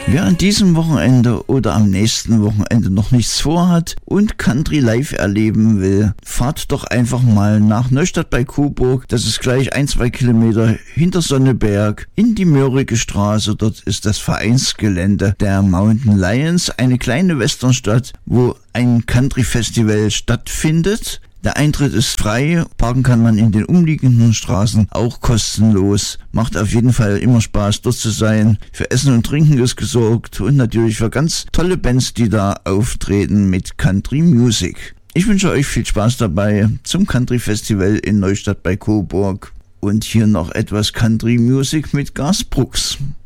Wer an diesem Wochenende oder am nächsten Wochenende noch nichts vorhat und Country live erleben will, fahrt doch einfach mal nach Neustadt bei Coburg. Das ist gleich 1-2 Kilometer hinter Sonneberg in die Mörike Straße. Dort ist das Vereinsgelände der Mountain Lions, eine kleine Westernstadt, wo ein Country Festival stattfindet. Der Eintritt ist frei, parken kann man in den umliegenden Straßen auch kostenlos. Macht auf jeden Fall immer Spaß, dort zu sein. Für Essen und Trinken ist gesorgt und natürlich für ganz tolle Bands, die da auftreten mit Country Music. Ich wünsche euch viel Spaß dabei zum Country Festival in Neustadt bei Coburg. Und hier noch etwas Country Music mit Garth Brooks.